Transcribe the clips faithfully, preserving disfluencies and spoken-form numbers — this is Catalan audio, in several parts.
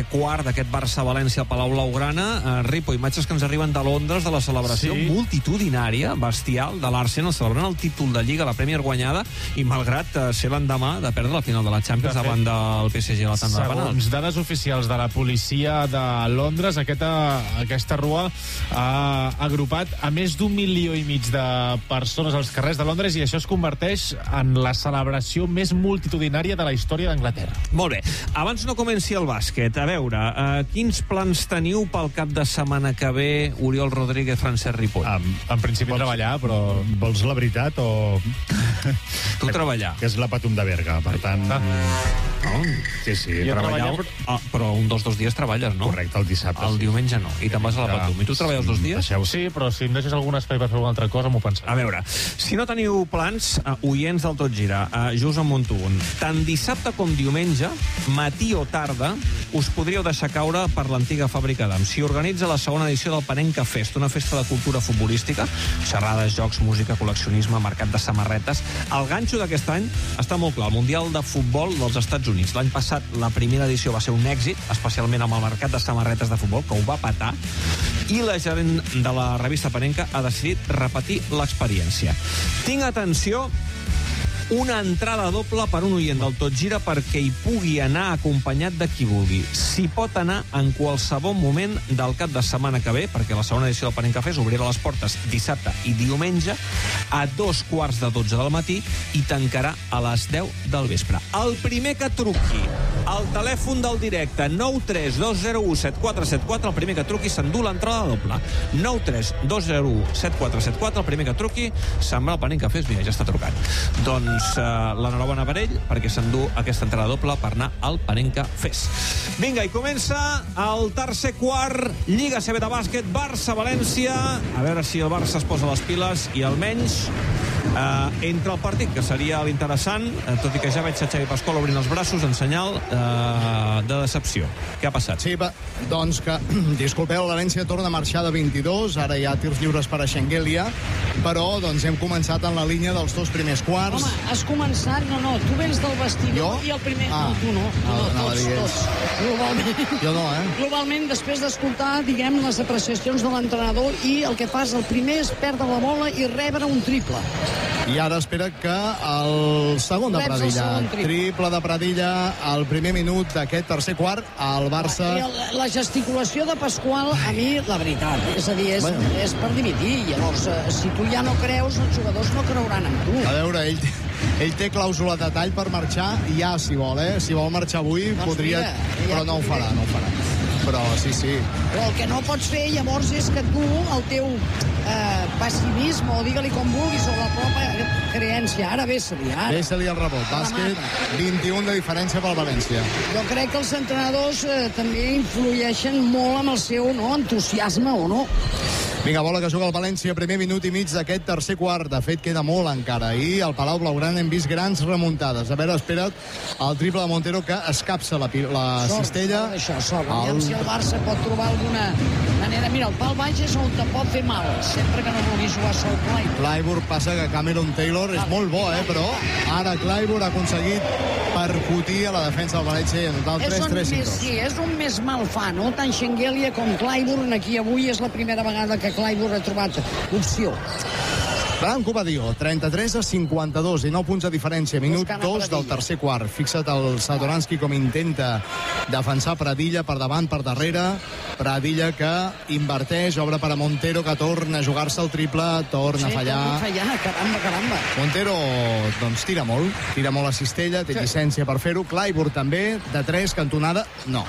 quart d'aquest Barça-València al Palau Blaugrana. Uh, Ripo, imatges que ens arriben de Londres de la celebració sí. multitudinària, bestial, de l'Arsenal celebrant el títol de Lliga, la Premier guanyada, i malgrat uh, ser l'endemà de perdre la final de la Champions de davant del P S G a la tanda de penals. Segons dades oficials de la policia de Londres, aquesta, aquesta rua ha agrupat a més d'un milió i mig de persones als carrers de Londres, i això es converteix en la celebració més multitudinària de la història d'Anglaterra. Molt bé. Abans no comenci el bàsquet, a veure, uh, quins plans teniu pel cap de setmana que ve, Oriol Rodríguez, Francesc Ripoll? En, en principi vols, treballar, però... Vols la veritat o... Tu treballar. Que és la Patum de Berga, per tant... Ah. No? Sí, sí. Jo treballar, però... Ah, però un dels dos dies treballes, no? Correcte, el dissabte. El sí. diumenge no, i te'n vas a la Patum. I tu treballes els dos dies? Deixeu, sí, però si em deixes algun espai per fer alguna altra cosa, m'ho pensaré. A veure, si no teniu plans, uh, oients del Tot Gira, uh, just en munto un. Tant dissabte com diumenge, matí o tarda, us podríeu deixar caure per l'antiga fàbrica d'Am. S'hi organitza la segona edició del Panenka Fest, una festa de cultura futbolística, xerrades, jocs, música, col·leccionisme, mercat de samarretes. El ganxo d'aquest any està molt clar, el Mundial de Futbol dels Estats Units. L'any passat la primera edició va ser un èxit, especialment amb el mercat de samarretes de futbol, que ho va patar, i la gerent de la revista Panenka ha decidit repetir l'experiència. Tinc atenció, una entrada doble per un oient del Tot Gira perquè hi pugui anar acompanyat de qui vulgui. S'hi pot anar en qualsevol moment del cap de setmana que ve, perquè la segona edició del Panenka Fest obrirà les portes dissabte i diumenge a dos quarts de dotze del matí i tancarà a les deu del vespre. El primer que truqui al telèfon del directe nou tres dos zero u set quatre set quatre, el primer que truqui s'endú l'entrada doble. nou tres dos zero u set quatre set quatre, el primer que truqui se'n va al Panenka Fest. Mira, ja està trucant. Doncs Uh, l'enhorabona per ell perquè s'endú aquesta entrada doble per anar al Panenka Fest. Vinga, i comença el tercer quart, Lliga C B de bàsquet, Barça-València. A veure si el Barça es posa les piles i almenys uh, entre el partit, que seria l'interessant, uh, tot i que ja veig a Xavi Pasqual obrint els braços en senyal uh, de decepció. Què ha passat? Sí, va, doncs que, disculpeu, el València torna a marxar de vint-i-dos, ara hi ha tirs lliures per a Schengelia, però doncs hem començat en la línia dels dos primers quarts. Home, has començat, no, no, tu vens del vestidor jo? i el primer... Ah, no, tu no, tu no, no tots, tots. Globalment, jo no, eh? Globalment, després d'escoltar, diguem, les apreciacions de l'entrenador, i el que fas, el primer és perdre la bola i rebre un triple. I ara espera que el segon de Reps Pradilla, triple. triple de Pradilla, al primer minut d'aquest tercer quart, el Barça... I el, la gesticulació de Pasqual, a mi, la veritat, és a dir, és, bueno. és per dimitir. Llavors, eh, si tu ja no creus, els jugadors no creuran en tu. A veure, ell, ell té clàusula de tall per marxar, ja, si vol, eh? Si vol marxar avui, doncs podria... Mira, ja però no ho farà, no ho farà. Però sí, sí. Però el que no pots fer llavors és que tu, el teu eh, pessimisme, o digue-li com vulguis, o la pròpia creència, ara vés-se-li, ara. Vés-se-li el rebot. Bàsquet, vint-i-un de diferència pel València. Jo crec que els entrenadors eh, també influeixen molt amb el seu no, entusiasme, o no? Vinga, bola que juga el València, primer minut i mig d'aquest tercer quart. De fet, queda molt encara. I al Palau Blaugrana hem vist grans remuntades. A veure, espera't, el triple de Montero que escapça la, la sort, cistella. Sort, això, sort. El... El... Si el Barça pot trobar alguna manera... Mira, el pal baix és on te pot fer mal, sempre que no vulguis jugar sol Clyburn. Clyburn passa que Cameron Taylor és molt bo, eh? Però ara Clyburn ha aconseguit percutir a la defensa del València i anotar el tres tres cinc dos. Sí, és on més mal fa, no? Tant Schengelia com Clyburn. Aquí avui és la primera vegada que Clyburn ha trobat opció. Branco Badio, trenta-tres a cinquanta-dos, dinou punts de diferència, minut dos del tercer quart. Fixa't el Satoranski com intenta defensar Pradilla per davant, per darrere. Pradilla que inverteix, obre per a Montero, que torna a jugar-se el triple, torna sí, a fallar. Torna a fallar, caramba, caramba. Montero, doncs, tira molt, tira molt a cistella, té sí. llicència per fer-ho. Clyburn també, de tres, cantonada, no.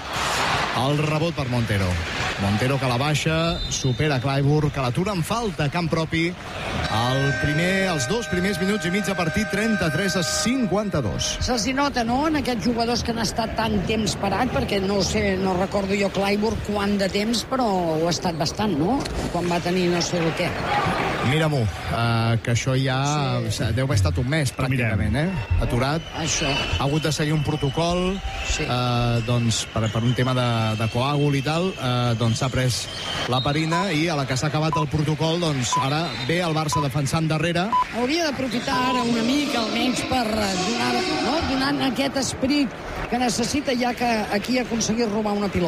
El rebot per Montero. Montero que la baixa, supera Clyburn, que l'atura en falta, camp propi. El primer, els dos primers minuts i mig de partit, trenta-tres a cinquanta-dos. Se'ls hi nota, no?, en aquests jugadors que han estat tant temps parat, perquè no sé, no recordo jo Clyburn quant de temps, però ho ha estat bastant, no?, quan va tenir no sé el què. Mira-m'ho, uh, que això ja sí. deu haver estat un mes, pràcticament, eh? Aturat. Això. Ha hagut de seguir un protocol, sí. uh, doncs, per, per un tema de, de coàgul i tal, uh, doncs s'ha pres la perina i a la que s'ha acabat el protocol, doncs ara ve el Barça defensant darrere. Hauria d'aprofitar ara una mica, almenys, per donar, no? donant aquest esperit que necessita, ja que aquí ha aconseguit robar una pilota.